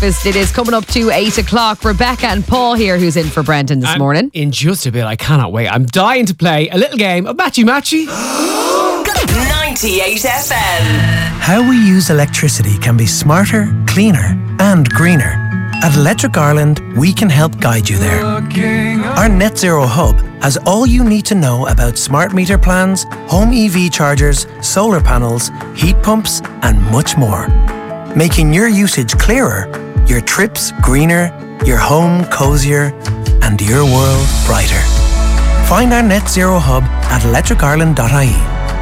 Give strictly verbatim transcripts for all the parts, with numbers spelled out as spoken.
Breakfast. It is coming up to eight o'clock. Rebecca and Paul here, who's in for Brendan this and morning. In just a bit, I cannot wait. I'm dying to play a little game of Matchy Matchy. ninety-eight F M. How we use electricity can be smarter, cleaner and greener. At Electric Ireland, we can help guide you there. Our Net Zero Hub has all you need to know about smart meter plans, home E V chargers, solar panels, heat pumps and much more. Making your usage clearer, your trips greener, your home cozier and your world brighter. Find our Net Zero Hub at electric ireland dot I E.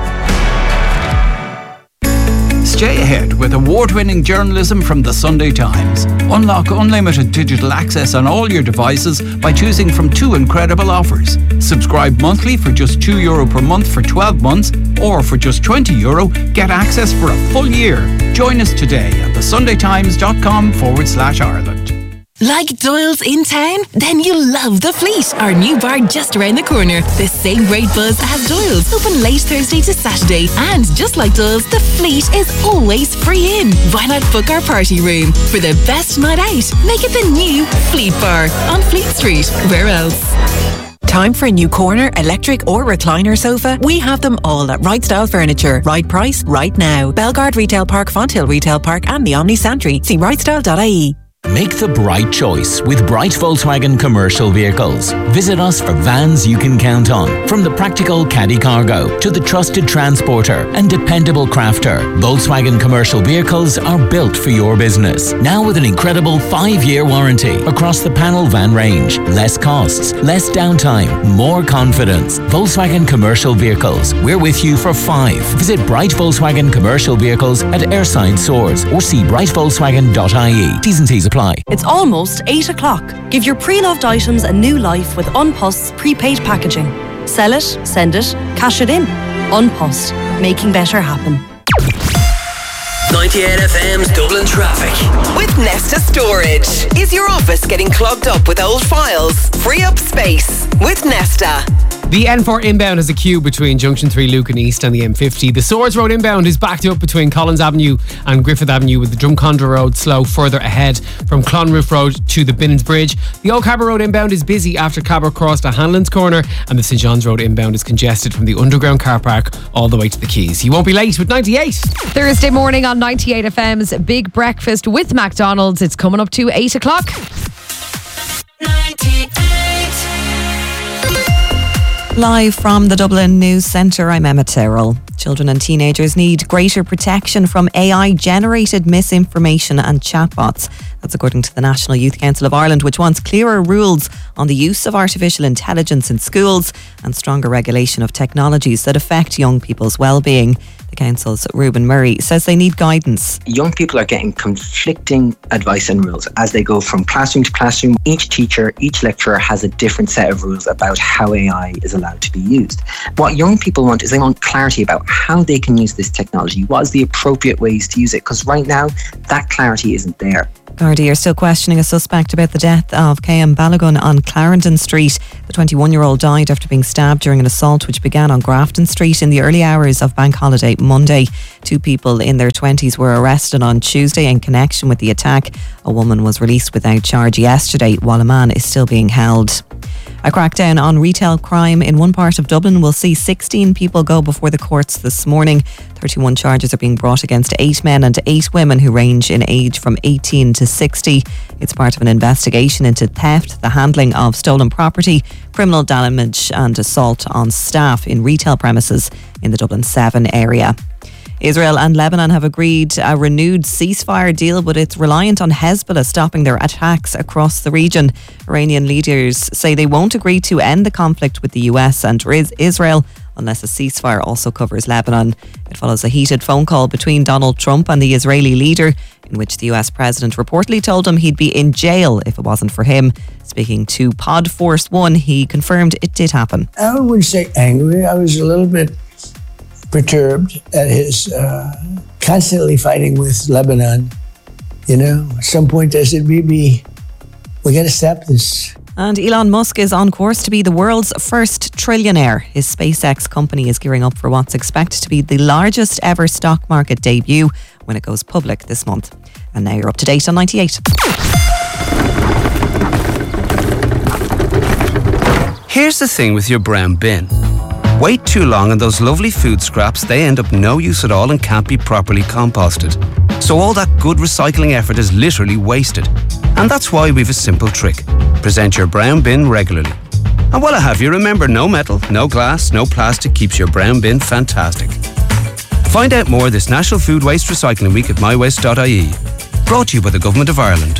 Stay ahead with award-winning journalism from the Sunday Times. Unlock unlimited digital access on all your devices by choosing from two incredible offers. Subscribe monthly for just two euro per month for twelve months, or for just twenty euro, get access for a full year. Join us today at thesundaytimes.com forward slash Ireland. Like Doyle's in town? Then you'll love The Fleet, our new bar just around the corner. The same great buzz as Doyle's, open late Thursday to Saturday. And just like Doyle's, The Fleet is always free in. Why not book our party room? For the best night out, make it the new Fleet Bar on Fleet Street. Where else? Time for a new corner, electric or recliner sofa? We have them all at Right Style Furniture. Right price, right now. Belgard Retail Park, Fonthill Retail Park and the Omni Santry. See right style dot I E. Make the bright choice with Bright Volkswagen Commercial Vehicles. Visit us for vans you can count on. From the practical caddy cargo to the trusted transporter and dependable crafter, Volkswagen Commercial Vehicles are built for your business. Now with an incredible five-year warranty across the panel van range. Less costs, less downtime, more confidence. Volkswagen Commercial Vehicles. We're with you for five. Visit Bright Volkswagen Commercial Vehicles at Airside Swords or see bright volkswagen dot I E. T's and C's apply. It's almost eight o'clock. Give your pre-loved items a new life with Unpost's prepaid packaging. Sell it, send it, cash it in. Unpost, making better happen. ninety-eight F M's Dublin traffic. With Nesta Storage. Is your office getting clogged up with old files? Free up space with Nesta. The N four inbound has a queue between Junction three Lucan East and the M fifty. The Swords Road inbound is backed up between Collins Avenue and Griffith Avenue, with the Drumcondra Road slow further ahead from Clonroof Road to the Binnins Bridge. The Old Cabot Road inbound is busy after Cabot Cross to Hanlon's Corner, and the St John's Road inbound is congested from the underground car park all the way to the Quays. You won't be late with ninety-eight. Thursday morning on ninety-eight F M's Big Breakfast with McDonald's. It's coming up to eight o'clock. ninety-eight. Live from the Dublin News Centre, I'm Emma Tyrrell. Children and teenagers need greater protection from A I-generated misinformation and chatbots. That's according to the National Youth Council of Ireland, which wants clearer rules on the use of artificial intelligence in schools and stronger regulation of technologies that affect young people's well-being. The council's Reuben Murray says they need guidance. Young people are getting conflicting advice and rules as they go from classroom to classroom. Each teacher, each lecturer has a different set of rules about how A I is allowed to be used. What young people want is they want clarity about how they can use this technology. What is the appropriate ways to use it? Because right now, that clarity isn't there. Gardaí are still questioning a suspect about the death of K M Balogun on Clarendon Street. The twenty-one-year-old died after being stabbed during an assault which began on Grafton Street in the early hours of Bank Holiday Monday. Two people in their twenties were arrested on Tuesday in connection with the attack. A woman was released without charge yesterday, while a man is still being held. A crackdown on retail crime in one part of Dublin will see sixteen people go before the courts this morning. thirty-one charges are being brought against eight men and eight women who range in age from eighteen to sixty. It's part of an investigation into theft, the handling of stolen property, criminal damage and assault on staff in retail premises in the Dublin seven area. Israel and Lebanon have agreed a renewed ceasefire deal, but it's reliant on Hezbollah stopping their attacks across the region. Iranian leaders say they won't agree to end the conflict with the U S and Israel unless a ceasefire also covers Lebanon. It follows a heated phone call between Donald Trump and the Israeli leader, in which the U S president reportedly told him he'd be in jail if it wasn't for him. Speaking to Pod Force One, he confirmed it did happen. I wouldn't say angry. I was a little bit perturbed at his uh, constantly fighting with Lebanon. You know, at some point I said, maybe we got to stop this. And Elon Musk is on course to be the world's first trillionaire. His SpaceX company is gearing up for what's expected to be the largest ever stock market debut when it goes public this month. And now you're up to date on ninety-eight. Here's the thing with your brown bin. Wait too long and those lovely food scraps, they end up no use at all and can't be properly composted. So all that good recycling effort is literally wasted. And that's why we've a simple trick. Present your brown bin regularly. And while I have you, remember, no metal, no glass, no plastic keeps your brown bin fantastic. Find out more this National Food Waste Recycling Week at my waste dot I E. Brought to you by the Government of Ireland.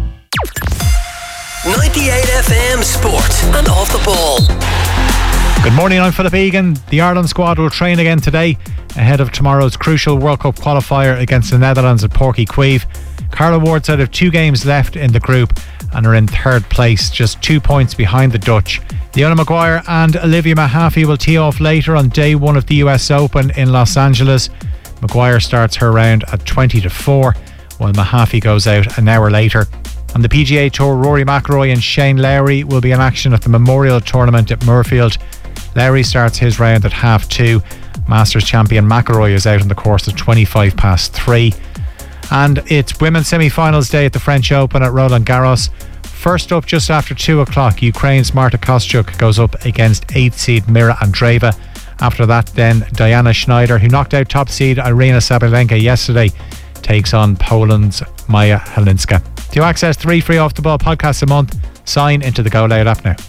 ninety-eight F M Sport and Off the Ball. Good morning, I'm Philip Egan. The Ireland squad will train again today ahead of tomorrow's crucial World Cup qualifier against the Netherlands at Porky Queeve. Carla Ward said have two games left in the group and are in third place, just two points behind the Dutch. Leona Maguire and Olivia Mahaffey will tee off later on day one of the U S Open in Los Angeles. Maguire starts her round at twenty to four, while Mahaffey goes out an hour later. On the P G A Tour, Rory McIlroy and Shane Lowry will be in action at the Memorial Tournament at Murfield. Lowry starts his round at half two. Masters champion McIlroy is out on the course at twenty-five past three. And it's women's semi-finals day at the French Open at Roland Garros. First up just after two o'clock, Ukraine's Marta Kostyuk goes up against eighth seed Mira Andreeva. After that then, Diana Schneider, who knocked out top seed Irina Sabalenka yesterday, takes on Poland's Maja Helinska. To access three free Off the Ball podcasts a month, sign into the Go Loud app now.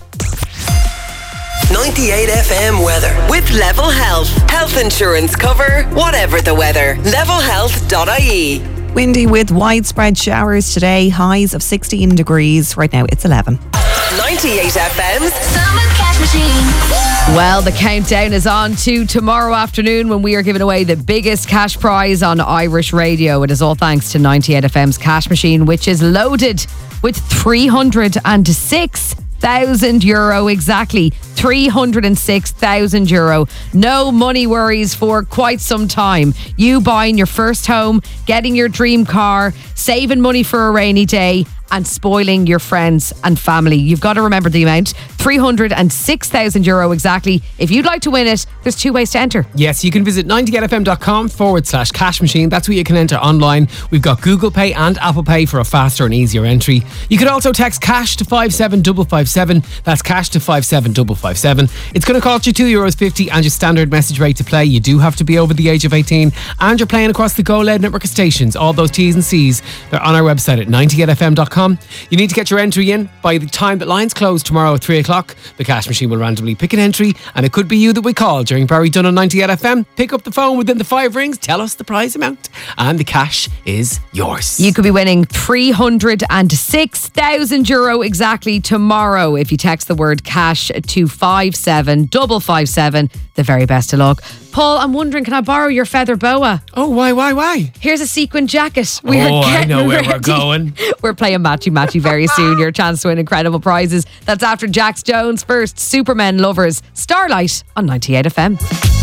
ninety-eight F M weather with Level Health. Health insurance cover, whatever the weather. level health dot I E. Windy with widespread showers today, highs of sixteen degrees. Right now it's eleven. ninety-eight F M's Summer Cash Machine. Well, the countdown is on to tomorrow afternoon when we are giving away the biggest cash prize on Irish radio. It is all thanks to ninety-eight F M's Cash Machine, which is loaded with three hundred six thousand euro exactly. three hundred six thousand euro. No money worries for quite some time. You buying your first home, getting your dream car, saving money for a rainy day, and spoiling your friends and family. You've got to remember the amount. three hundred six thousand euro exactly. If you'd like to win it, there's two ways to enter. Yes, you can visit ninety-eight F M dot com forward slash cash machine. That's where you can enter online. We've got Google Pay and Apple Pay for a faster and easier entry. You could also text cash to five seven five five seven. That's cash to five seven five five seven. It's going to cost you two euros fifty and your standard message rate to play. You do have to be over the age of eighteen and you're playing across the Go Loud network of stations. All those T's and C's, they're on our website at ninety-eight F M dot com. You need to get your entry in by the time that lines close tomorrow at three o'clock. The cash machine will randomly pick an entry and it could be you that we call during Barry Dunn on ninety-eight F M. Pick up the phone within the five rings, tell us the prize amount, and the cash is yours. You could be winning three hundred six thousand euro exactly tomorrow if you text the word cash to five seven five five seven. The very best of luck. Paul, I'm wondering, can I borrow your feather boa? Oh, why, why, why? Here's a sequin jacket. We oh, are I know where ready. we're going. We're playing Matchy Matchy very soon. Your chance to win incredible prizes. That's after Jax Jones first. Supermen Lovers. Starlight on ninety-eight F M.